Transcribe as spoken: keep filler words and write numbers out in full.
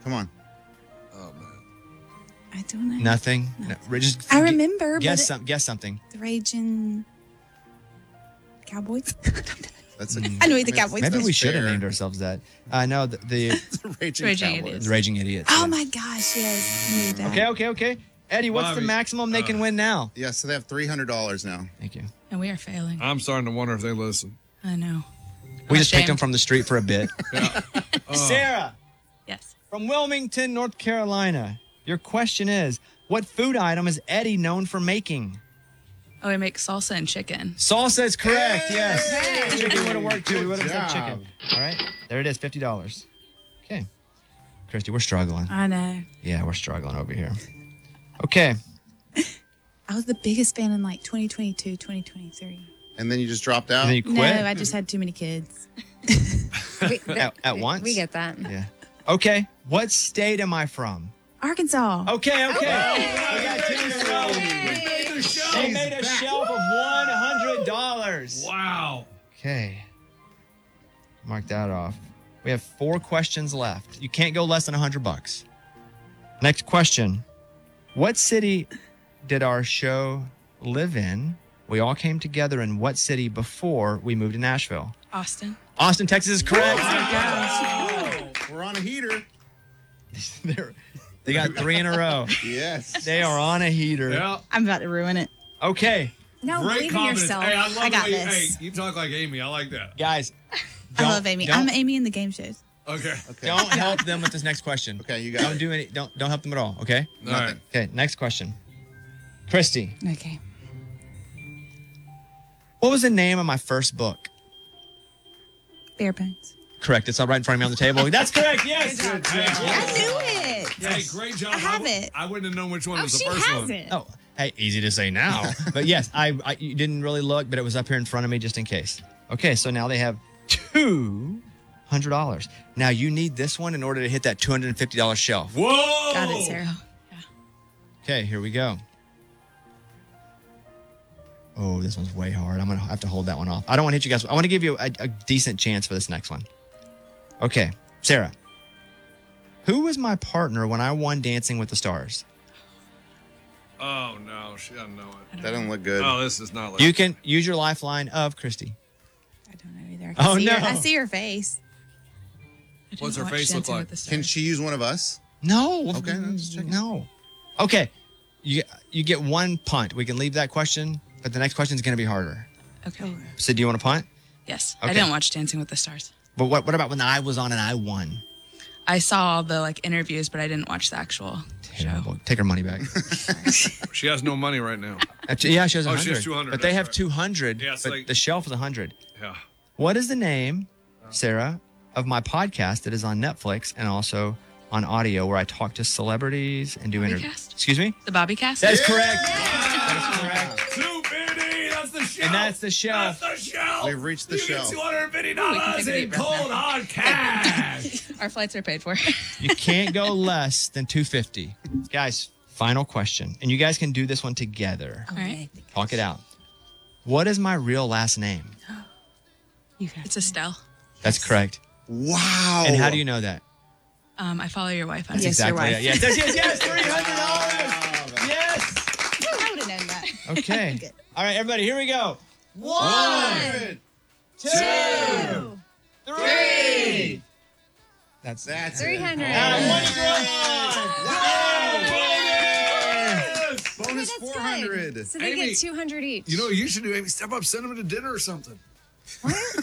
Come on. Oh, man. I don't know. Nothing. No, just I remember. Guess but some. Guess something. The Raging Cowboys. That's a, I know the Cowboys. Maybe we should have fair. named ourselves that. I know the, the Raging, Raging Cowboys. Idiots. the Raging Idiots. Oh yeah. my gosh! Yes, I knew that. Okay, okay, okay. Eddie, what's the Bobby, maximum they can uh, win now? Yeah, so they have three hundred dollars now. Thank you. And we are failing. I'm starting to wonder if they listen. I know. We I'm just picked ashamed. them from the street for a bit. Sarah, Yes. from Wilmington, North Carolina. Your question is, what food item is Eddie known for making? Oh, we make salsa and chicken. Salsa is correct, yes. Chicken would have worked too. We would have said job. chicken. All right, there it is, fifty dollars. Okay. Christy, we're struggling. I know. Yeah, we're struggling over here. Okay. I was the biggest fan in like twenty twenty-two, twenty twenty-three. And then you just dropped out? And then you No, quit? I just had too many kids. We, At, at once? We get that. Yeah. Okay. What state am I from? Arkansas. Okay, okay. We got two in a row. They made a shelf of one hundred dollars. Wow. Okay. Mark that off. We have four questions left. You can't go less than one hundred bucks. Next question. What city did our show live in? We all came together in what city before we moved to Nashville? Austin. Austin, Texas is correct. We're on a heater. They're- they got three in a row. Yes. They are on a heater. Yeah. I'm about to ruin it. Okay, No, Great believe in confidence. yourself. Hey, I love I got the way you, this. hey, you talk like Amy. I like that. guys. I don't- love Amy. don't- I'm Amy in the game shows. Okay. Okay. Don't help them with this next question. Okay, you got Don't it. do any. Don't don't help them at all. Okay. All right. Okay. Next question. Christy, Okay. what was the name of my first book? Bare bones. Correct. It's all right in front of me on the table. That's correct. Yes. Good job. I knew it. Hey, great job. I have w- it. I wouldn't have known which one Oh, was the she first has one. it. Oh, hey, easy to say now, but yes, I, I you didn't really look, but it was up here in front of me just in case. Okay, so now they have two hundred dollars. Now you need this one in order to hit that two hundred and fifty dollar shelf. Whoa. Got it, Sarah. Okay, here we go. Oh, this one's way hard. I'm gonna have to hold that one off. I don't want to hit you guys. I want to give you a, a decent chance for this next one. Okay, Sarah. Who was my partner when I won Dancing with the Stars? Oh, no. She doesn't know it. That doesn't look good. Oh, this is not like You can use your lifeline of Christy. I don't know either. I can Oh, see no. Her, I see her face. I didn't What's her watch face look Dancing like? with the Can Stars. she use one of us? No. Okay, I'm just checking. No. Okay. You you get one punt. We can leave that question, but the next question is going to be harder. Okay. So do you want to punt? Yes. Okay. I didn't watch Dancing with the Stars. But what what about when I was on and I won? I saw the like interviews, but I didn't watch the actual Terrible. show. Take her money back. She has no money right now. Actually, yeah, she has Oh, one she hundred. has two hundred, But they that's have right. two hundred. Yeah, it's but like- the shelf is one hundred. Yeah. What is the name, Sarah, of my podcast that is on Netflix and also on audio where I talk to celebrities and do interviews? Bobbycast? Excuse me? The Bobby Cast? That is correct. That is correct. two fifty. That's the shelf. And that's the shelf. That's the shelf. We've reached the you shelf. Get two hundred fifty Ooh, we dollars can take a in deep breath cold now. hard cash. Our flights are paid for. You can't go less than two fifty. Guys, final question. And you guys can do this one together. All right. Talk it out. What is my real last name? You got It's Estelle. That's correct. Wow. And how do you know that? Um, I follow your wife on That's Yes, your exactly wife. it. Yes, yes, yes, yes. three hundred dollars. Yes. I would have known that. Okay. Good. All right, everybody, here we go. One, Two, three. That's That's three it. hundred. And one grand. Bonus That's four hundred. good. So they Amy, get two hundred each. You know what you should do? Amy, step up, send them to dinner or something. What?